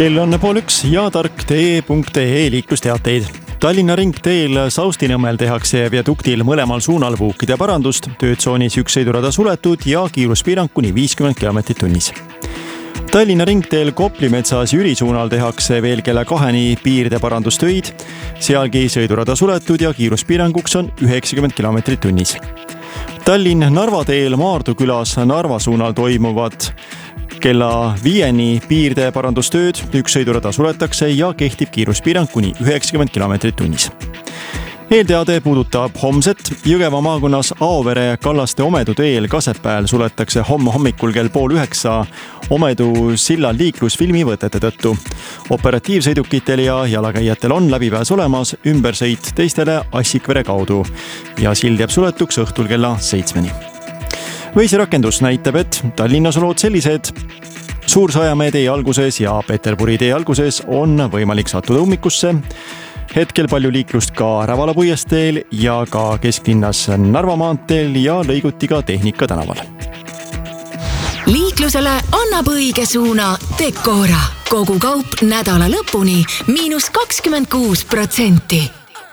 Kell on 12 ja tark.ee liiklusteateid. Tallinna ringteel Saustinõmmel tehakse viaduktil mõlemal suunal puukide parandust, töötsoonis üks sõidurada suletud ja kiiruspiirang kuni 50 km tunnis. Tallinna ringteel Koplimetsas Jüri suunal tehakse veel kella 2-ni piirde parandustöid, sealgi sõidurada suletud ja kiiruspiiranguks on 90 km tunnis. Tallinn-Narva teel Maardu külas Narva suunal toimuvad kella 5-ni piirde parandustööd, üks sõidurada suletakse ja kehtib kiiruspiirang kuni 90 km tunnis. Eelteade puudutab homset. Jõgeva maakonnas Aovere Kallaste Omedu teel Kasepääl suletakse homme hommikul kell 8:30 Omedu sillal liiklusfilmi võtete tõttu. Operatiivsõidukitel ja jalakäijatel on läbipääs olemas, ümbersõit teistele Assikvere kaudu ja sild jääb suletuks õhtul kella 7-ni. Võisirakendus näitab, et Tallinnas on lood sellised. Suur-Sajamäe tee alguses ja Peterburi tee alguses on võimalik sattuda ummikusse. Hetkel palju liiklust ka Rävala puiesteel ja ka kesklinnas Narva maanteel ja lõiguti ka Tehnika tänaval. Liiklusele annab õige suuna Decora. Kogu kaup nädala lõpuni -26%.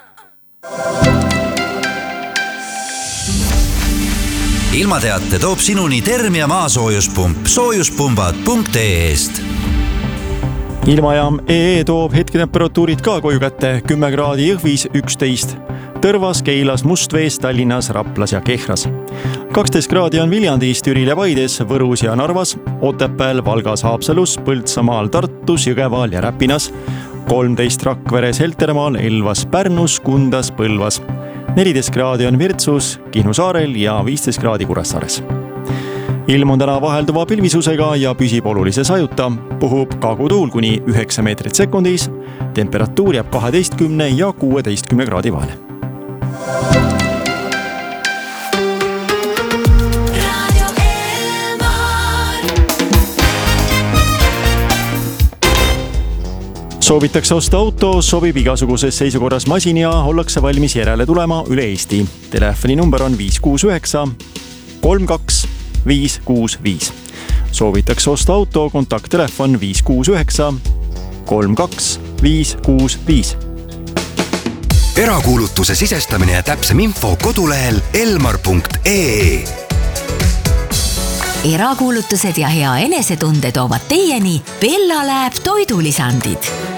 Ilmateate toob sinuni Termia maasoojuspump soojuspumbad.ee-st. Ilmajaam EE toob hetketemperatuurid ka koju kätte. 10 kraadi Jõhvis, 11 Tõrvas, Keilas, Mustvees, Tallinnas, Raplas ja Kehras. 12 kraadi on Viljandis, Türil ja Paides, Võrus ja Narvas, Otepääl, Valgas, Haapsalus, Põltsamaal, Tartus, Jõgeval ja Räpinas. 13 Rakveres, Heltermaal, Elvas, Pärnus, Kundas, Põlvas. 14 kraadi on Virtsus, Kihnu saarel ja 15 kraadi Kuressaares. Ilm on täna vahelduva pilvisusega ja püsib olulise sajuta. Puhub kagutuul kuni 9 meetrit sekundis. Temperatuur jääb 12 ja 16 kraadi vahele. Soovitakse osta auto, sobib igasuguses seisukorras masin ja ollakse valmis järele tulema üle Eesti. Telefoni number on 569 32 565. Soovitakse osta auto, kontakttelefon 569 32 565. Erakuulutuse sisestamine ja täpsem info kodulehel elmar.ee. Erakuulutused ja hea enesetunde toovad teieni Bella Lab toidulisandid.